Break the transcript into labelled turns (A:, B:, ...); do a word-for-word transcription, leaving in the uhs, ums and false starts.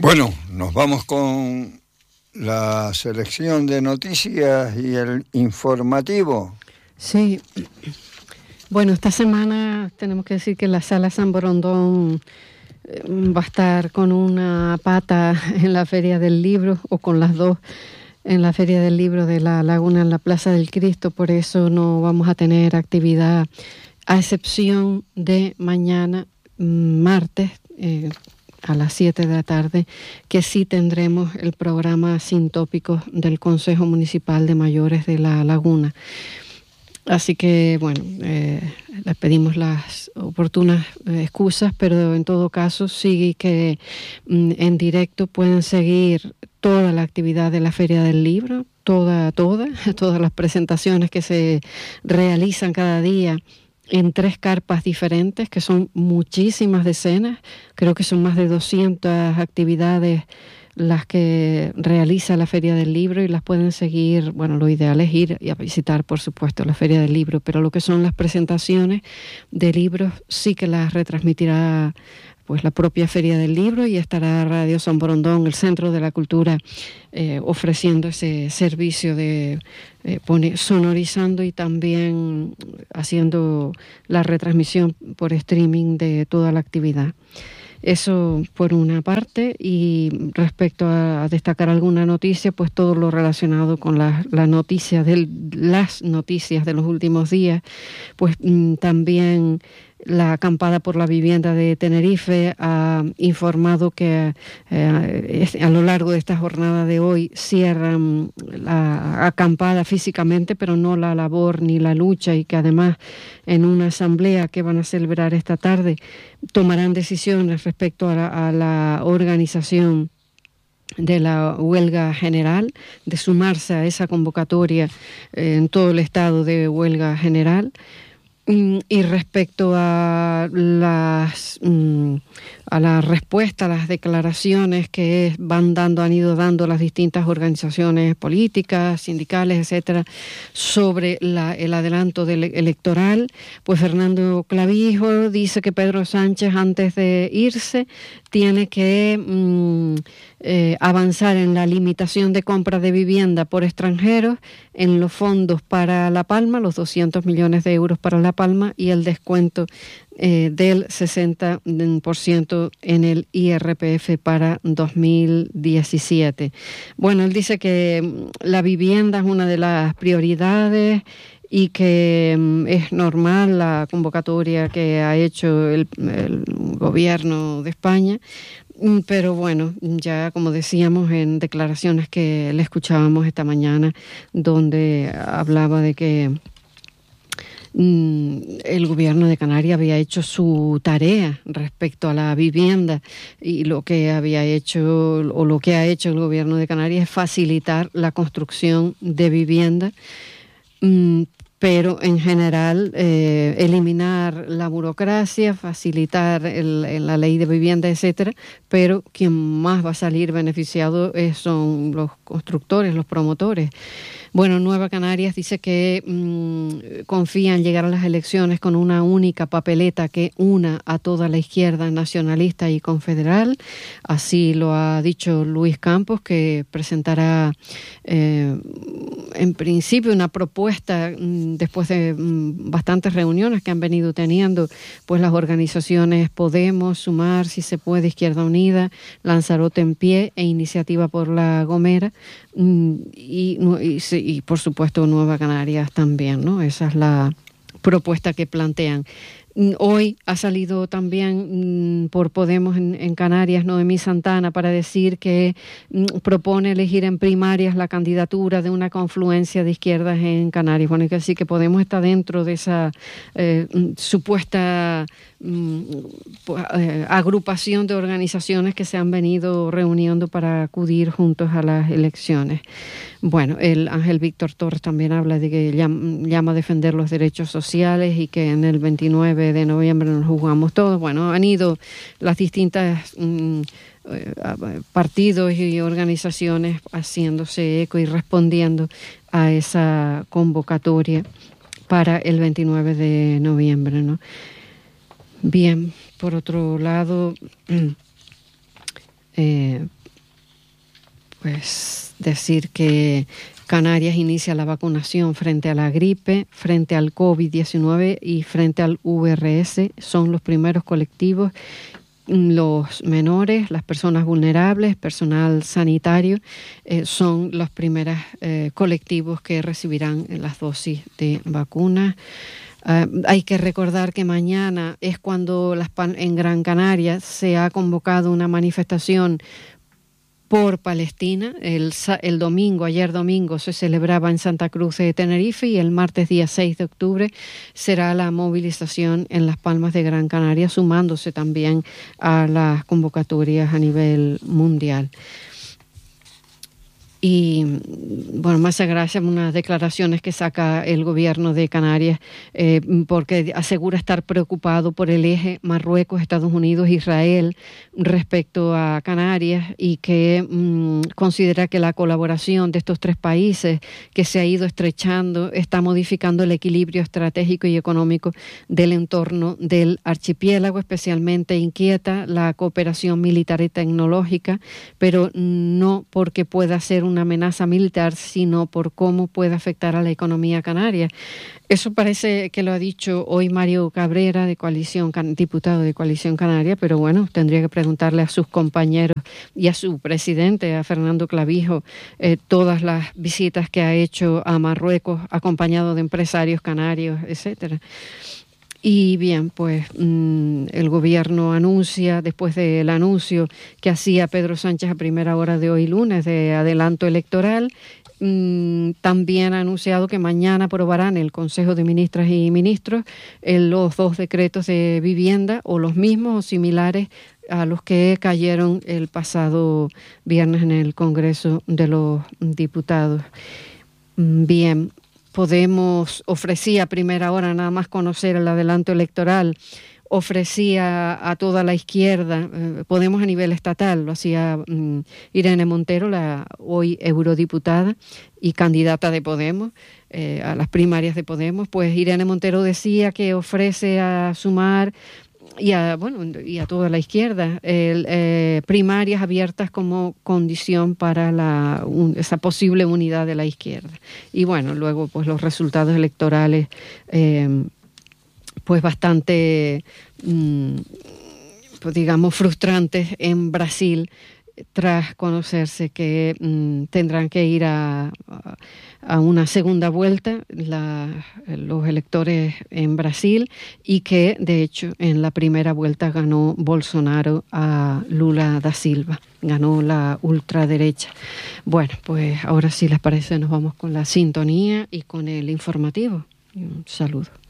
A: Bueno, nos vamos con la selección de noticias y el informativo.
B: Sí. Bueno, esta semana tenemos que decir que la Sala San Borondón va a estar con una pata en la Feria del Libro, o con las dos en la Feria del Libro de La Laguna en la Plaza del Cristo. Por eso no vamos a tener actividad, a excepción de mañana, martes, eh, a las siete de la tarde, que sí tendremos el programa Sin Tópicos del Consejo Municipal de Mayores de La Laguna. Así que, bueno, eh, les pedimos las oportunas eh, excusas, pero en todo caso sí que mm, en directo pueden seguir toda la actividad de la Feria del Libro, toda, toda, todas las presentaciones que se realizan cada día en tres carpas diferentes, que son muchísimas decenas, creo que son más de doscientas actividades las que realiza la Feria del Libro, y las pueden seguir. Bueno, lo ideal es ir y a visitar, por supuesto, la Feria del Libro, pero lo que son las presentaciones de libros sí que las retransmitirá pues la propia Feria del Libro, y estará Radio San Borondón, el Centro de la Cultura, eh, ofreciendo ese servicio de eh, pone, sonorizando y también haciendo la retransmisión por streaming de toda la actividad. Eso por una parte. Y respecto a destacar alguna noticia, pues todo lo relacionado con la, la noticia de las noticias de los últimos días, pues mmm, también la acampada por la vivienda de Tenerife ha informado que eh, a lo largo de esta jornada de hoy cierran la acampada físicamente, pero no la labor ni la lucha, y que además en una asamblea que van a celebrar esta tarde tomarán decisiones respecto a la, a la organización de la huelga general, de sumarse a esa convocatoria eh, en todo el estado de huelga general. Y respecto a las a la respuesta a las declaraciones que van dando, han ido dando las distintas organizaciones políticas, sindicales, etcétera, sobre la, el adelanto del electoral, pues Fernando Clavijo dice que Pedro Sánchez, antes de irse, tiene que mmm, eh, avanzar en la limitación de compra de vivienda por extranjeros, en los fondos para La Palma, los doscientos millones de euros para La Palma, y el descuento eh, del sesenta por ciento en el I R P F para dos mil diecisiete. Bueno, él dice que la vivienda es una de las prioridades y que um, es normal la convocatoria que ha hecho el, el gobierno de España. Pero bueno, ya como decíamos en declaraciones que le escuchábamos esta mañana, donde hablaba de que mm, el gobierno de Canarias había hecho su tarea respecto a la vivienda, y lo que había hecho o lo que ha hecho el gobierno de Canarias es facilitar la construcción de vivienda, mm, pero en general eh, eliminar la burocracia, facilitar el, el, la ley de vivienda, etcétera, pero quien más va a salir beneficiado es, son los constructores, los promotores. Bueno, Nueva Canarias dice que mmm, confía en llegar a las elecciones con una única papeleta que una a toda la izquierda nacionalista y confederal. Así lo ha dicho Luis Campos, que presentará eh, en principio una propuesta mmm, después de mmm, bastantes reuniones que han venido teniendo pues las organizaciones Podemos, Sumar, Si se puede, Izquierda Unida, Lanzarote en Pie e Iniciativa por la Gomera, mmm, y, y, y por supuesto Nueva Canarias también, ¿no? Esa es la propuesta que plantean. Hoy ha salido también mmm, por Podemos en, en Canarias Noemí Santana para decir que mmm, propone elegir en primarias la candidatura de una confluencia de izquierdas en Canarias. Bueno, hay que decir que Podemos está dentro de esa eh, supuesta mmm, eh, agrupación de organizaciones que se han venido reuniendo para acudir juntos a las elecciones. Bueno, el Ángel Víctor Torres también habla de que llama, llama a defender los derechos sociales y que en el veintinueve de noviembre nos jugamos todos. Bueno, han ido las distintas mmm, eh, partidos y organizaciones haciéndose eco y respondiendo a esa convocatoria para el veintinueve de noviembre, ¿no? Bien, por otro lado, eh, pues decir que Canarias inicia la vacunación frente a la gripe, frente al COVID diecinueve y frente al V R S. Son los primeros colectivos. Los menores, las personas vulnerables, personal sanitario, eh, son los primeros eh, colectivos que recibirán las dosis de vacuna. Uh, hay que recordar que mañana es cuando las pan- en Gran Canaria se ha convocado una manifestación por Palestina. El, el domingo, ayer domingo, se celebraba en Santa Cruz de Tenerife y el martes día seis de octubre será la movilización en Las Palmas de Gran Canaria, sumándose también a las convocatorias a nivel mundial. Y bueno, más gracias a unas declaraciones que saca el gobierno de Canarias, eh, porque asegura estar preocupado por el eje Marruecos, Estados Unidos, Israel respecto a Canarias, y que mmm, considera que la colaboración de estos tres países que se ha ido estrechando está modificando el equilibrio estratégico y económico del entorno del archipiélago. Especialmente inquieta la cooperación militar y tecnológica, pero no porque pueda ser un una amenaza militar, sino por cómo puede afectar a la economía canaria. Eso parece que lo ha dicho hoy Mario Cabrera, de Coalición, diputado de Coalición Canaria, pero bueno, tendría que preguntarle a sus compañeros y a su presidente, a Fernando Clavijo, eh, todas las visitas que ha hecho a Marruecos acompañado de empresarios canarios, etcétera. Y bien, pues mmm, el gobierno anuncia, después del anuncio que hacía Pedro Sánchez a primera hora de hoy lunes de adelanto electoral, mmm, también ha anunciado que mañana aprobarán el Consejo de Ministras y Ministros eh, los dos decretos de vivienda, o los mismos o similares a los que cayeron el pasado viernes en el Congreso de los Diputados. Bien. Podemos ofrecía a primera hora, nada más conocer el adelanto electoral, ofrecía a toda la izquierda, eh, Podemos a nivel estatal, lo hacía um, Irene Montero, la hoy eurodiputada y candidata de Podemos, eh, a las primarias de Podemos. Pues Irene Montero decía que ofrece a Sumar y a, bueno, y a toda la izquierda, el, eh, primarias abiertas como condición para la, un, esa posible unidad de la izquierda. Y bueno, luego pues los resultados electorales eh, pues bastante, mmm, pues digamos, frustrantes en Brasil, tras conocerse que mmm, tendrán que ir a, a, a una segunda vuelta la, los electores en Brasil, y que de hecho en la primera vuelta ganó Bolsonaro a Lula da Silva, ganó la ultraderecha. Bueno, pues ahora sí les parece, nos vamos con la sintonía y con el informativo. Un saludo.